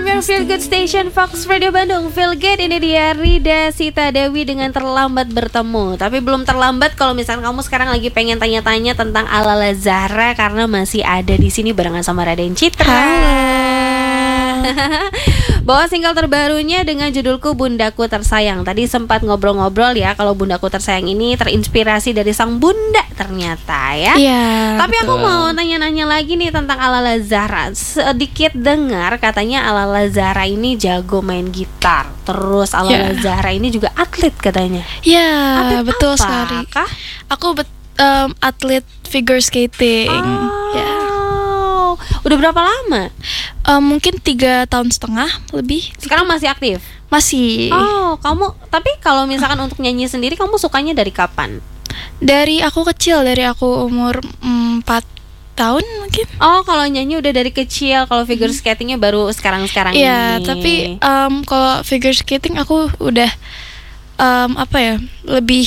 FM your feel good station Fox Radio Bandung. Feel good, ini dia Rida Sita Dewi dengan Terlambat Bertemu. Tapi belum terlambat kalau misalkan kamu sekarang lagi pengen tanya-tanya tentang Alala Zahra, karena masih ada di sini barengan sama Raden Citra. Bawa single terbarunya dengan judulku Bundaku Tersayang. Tadi sempat ngobrol-ngobrol ya, kalau Bundaku Tersayang ini terinspirasi dari sang bunda ternyata ya. Iya. Tapi betul. aku mau nanya-nanya lagi nih tentang Alala Zahra. Sedikit dengar katanya Alala Zahra ini jago main gitar. Terus Alala Zahra ini juga atlet katanya. Iya, Atlet betul apa sekali. kah? Aku atlet figure skating. Ya. Udah berapa lama? Mungkin 3,5 tahun lebih. Sekarang masih aktif? Masih. Oh, kamu tapi kalau misalkan untuk nyanyi sendiri kamu sukanya dari kapan? Dari aku kecil, dari aku umur 4 tahun mungkin. Oh, kalau nyanyi udah dari kecil. Kalau figure skatingnya baru sekarang-sekarang ini. Iya, tapi kalau figure skating aku udah lebih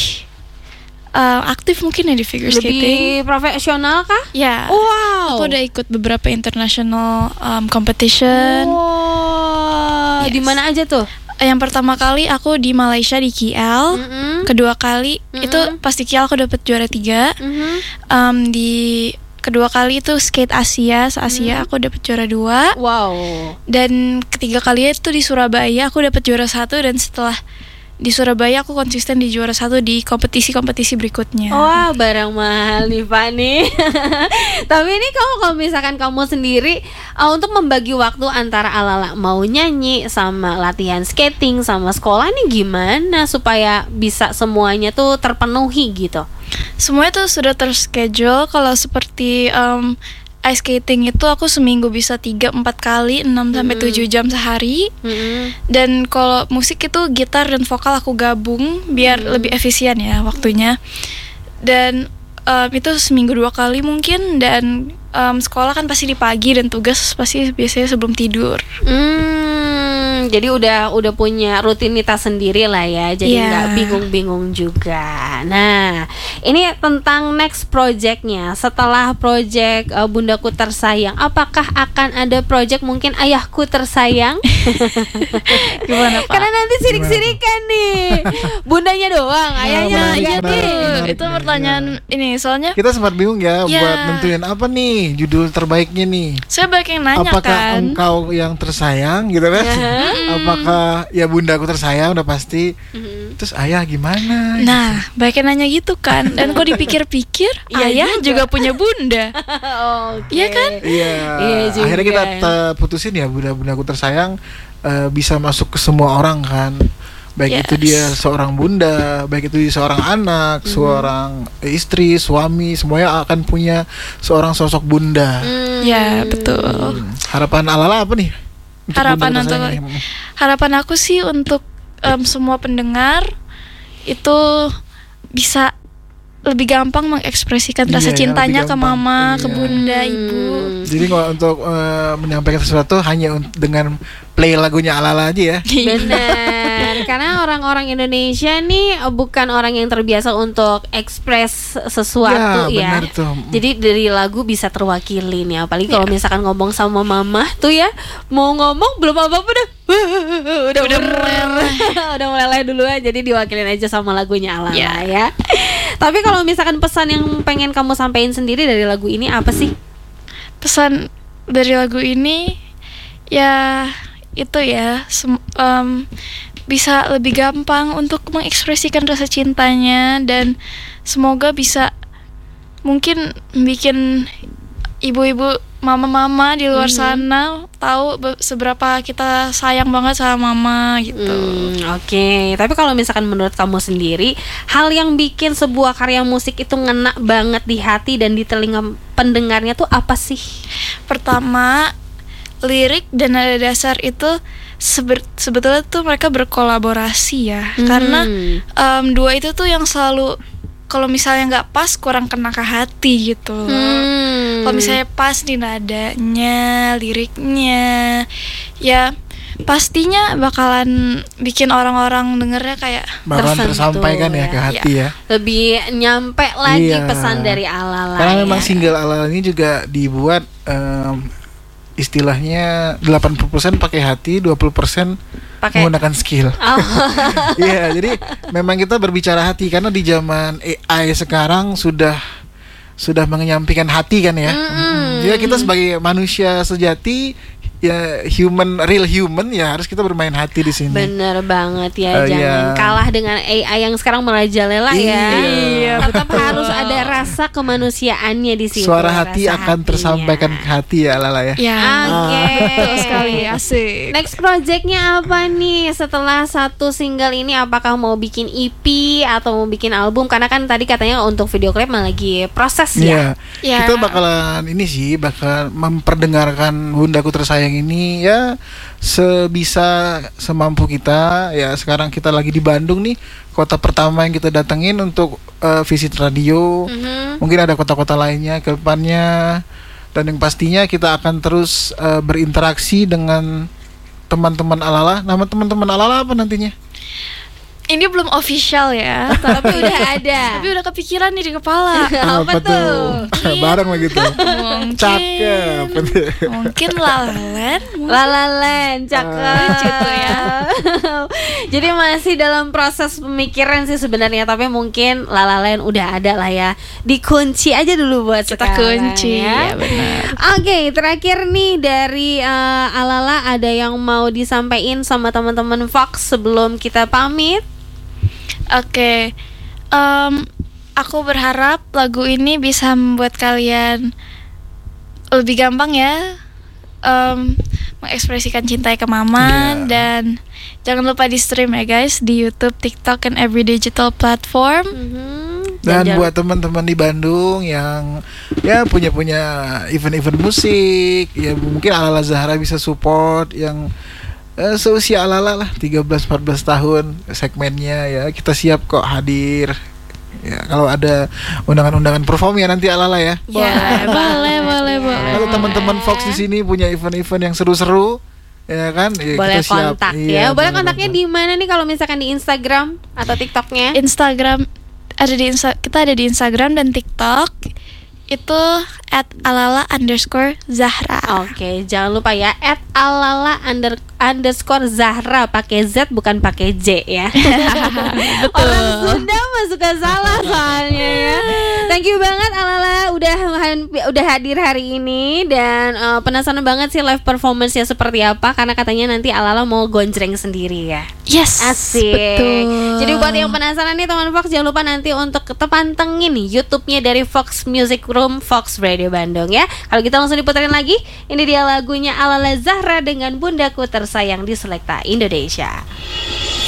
aktif mungkin ya di figure skating. Lebih profesional kah? Ya. Wow. Aku udah ikut beberapa international competition. Wow. Yes. Di mana aja tuh? Yang pertama kali aku di Malaysia di KL. Kedua kali itu pas di KL aku dapat juara 3. Di kedua kali itu skate Asia, se-Asia aku dapat juara 2. Wow. Dan ketiga kalinya itu di Surabaya aku dapat juara 1, dan setelah di Surabaya aku konsisten di juara 1 di kompetisi-kompetisi berikutnya. Wah, barang mahal nih Pak nih. Tapi ini kalau misalkan kamu sendiri untuk membagi waktu antara Alala mau nyanyi sama latihan skating sama sekolah nih gimana supaya bisa semuanya tuh terpenuhi gitu? Semuanya tuh sudah terschedule. Kalau seperti ice skating itu aku seminggu bisa 3-4 kali 6-7 jam sehari. Dan kalau musik itu gitar dan vokal aku gabung biar lebih efisien ya waktunya. Dan itu seminggu 2 kali mungkin. Dan sekolah kan pasti di pagi dan tugas pasti biasanya sebelum tidur. Jadi udah punya rutinitas sendiri lah ya. Jadi nggak bingung-bingung juga. Nah, ini tentang next projectnya. Setelah project Bundaku Tersayang, apakah akan ada project mungkin Ayahku Tersayang? Gimana Pak? Karena nanti sirik-sirikan nih. Bundanya doang, ayahnya Iya enggak nih. itu pertanyaan ini soalnya kita sempat bingung ya buat nentuin apa nih judul terbaiknya nih. saya banyak yang nanya Apakah kan. engkau yang tersayang gitu kan? Apakah ya Bundaku Tersayang udah pasti. Terus ayah gimana? Nah, banyak yang nanya gitu kan. Dan kok dipikir-pikir ayah juga punya bunda. Iya kan? Iya. juga. Akhirnya kita putusin ya Bundaku Tersayang bisa masuk ke semua orang kan. Baik itu dia seorang bunda, baik itu dia seorang anak, seorang istri, suami, semuanya akan punya seorang sosok bunda. Ya, betul. Harapan Alala apa nih? Harapan aku sih untuk semua pendengar itu bisa lebih gampang mengekspresikan rasa cintanya ke mama, ke bunda, ibu. Jadi kalau untuk menyampaikan sesuatu hanya dengan play lagunya Alala aja ya. Benar, karena orang-orang Indonesia nih bukan orang yang terbiasa untuk ekspres sesuatu ya. Benar tuh. Jadi dari lagu bisa terwakili nih, apalagi kalau misalkan ngomong sama mama tuh ya, mau ngomong belum apa-apa udah meleleh duluan, jadi diwakilin aja sama lagunya Alala ya. Tapi kalau misalkan pesan yang pengen kamu sampaikan sendiri dari lagu ini apa sih? Pesan dari lagu ini ya itu ya bisa lebih gampang untuk mengekspresikan rasa cintanya, dan semoga bisa mungkin bikin ibu-ibu, mama-mama di luar sana tahu seberapa kita sayang banget sama mama gitu. Oke. Tapi kalau misalkan menurut kamu sendiri, hal yang bikin sebuah karya musik itu ngena banget di hati dan di telinga pendengarnya tuh apa sih? Pertama, lirik dan nada dasar itu sebetulnya tuh mereka berkolaborasi ya. Karena dua itu tuh yang selalu, kalau misalnya nggak pas kurang kena ke hati gitu. Kalau misalnya pas di nadanya, liriknya, ya pastinya bakalan bikin orang-orang dengernya kayak bakalan tersampaikan ya ke hati ya. Lebih nyampe lagi pesan dari Alala. Karena memang single Alala ini juga dibuat istilahnya 80% pakai hati, 20% Pakai menggunakan skill. Oh. Iya, jadi memang kita berbicara hati karena di zaman AI sekarang sudah menyampaikan hati kan ya. Ya kita sebagai manusia sejati ya real human ya harus kita bermain hati di sini. Bener banget ya, jangan iya. kalah dengan AI yang sekarang merajalela ya. Iya, Tetap harus ada rasa kemanusiaannya di situ. Suara hati rasa akan hatinya. tersampaikan ke hati ya Lala ya. Ya, Oke. betul sekali, asik. Next projectnya apa nih setelah satu single ini? Apakah mau bikin EP atau mau bikin album? Karena kan tadi katanya untuk video klip lagi proses ya. Ya. Kita bakal memperdengarkan Bundaku Tersayang ini ya sebisa semampu kita. Ya sekarang kita lagi di Bandung nih, kota pertama yang kita datengin untuk visit radio. Mungkin ada kota-kota lainnya ke depannya. Dan yang pastinya kita akan terus berinteraksi dengan teman-teman Alala. Nama teman-teman Alala apa nantinya? Ini belum official ya, Tapi udah ada. tapi udah kepikiran nih di kepala. Apa tuh? Bareng begitu. Mungkin Cakep. Mungkin Lalaland. Lalaland, cakep. Lucu tuh ya. Jadi masih dalam proses pemikiran sih sebenarnya, tapi mungkin Lalaland udah ada lah ya. Dikunci aja dulu buat Kita sekarang, kunci ya. ya, benar. Oke, terakhir nih dari Alala ada yang mau disampaikan sama teman-teman Fox sebelum kita pamit? Oke, aku berharap lagu ini bisa membuat kalian lebih gampang ya mengekspresikan cinta ke mama. Dan jangan lupa di stream ya guys di YouTube, TikTok, and every digital platform. Dan buat teman-teman di Bandung yang ya punya event-event musik, ya mungkin Alala Zahra bisa support yang seusia Alala lah, 13-14 tahun segmennya ya, kita siap kok hadir. Ya kalau ada undangan-undangan perform ya nanti Alala ya. Ya, boleh. Kalau teman-teman Fox di sini punya event-event yang seru-seru, ya kan? Ya, Boleh kita siap. kontak Iya, ya. Boleh kontaknya di mana nih kalau misalkan di Instagram atau TikToknya? Instagram kita ada di Instagram dan TikTok itu @alala_Zahra. Oke, jangan lupa ya @alala_Zahra pakai Z bukan pakai J ya. Orang Sunda mah suka salah soalnya ya. Thank you banget Alala udah hadir hari ini dan penasaran banget sih live performance-nya seperti apa karena katanya nanti Alala mau gonjreng sendiri ya. Yes, Asik. betul. Jadi buat yang penasaran nih teman Fox, jangan lupa nanti untuk pantengin YouTube-nya dari Fox Music Room Fox Radio Bandung ya. Kalau kita langsung diputerin lagi, ini dia lagunya Alala Zahra dengan Bundaku Tersayang di Selekta Indonesia.